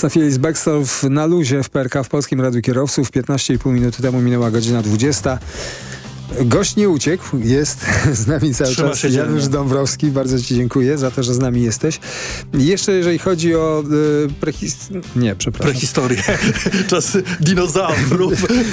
Stafilis Bextorf na luzie w PRK w Polskim Radiu Kierowców. 15,5 minuty temu minęła godzina 20. Gość nie uciekł, jest z nami cały Trzyma czas. się Janusz dzielnie. Dąbrowski, bardzo Ci dziękuję za to, że z nami jesteś. I jeszcze jeżeli chodzi o Prehistorię, czasy dinozaurów.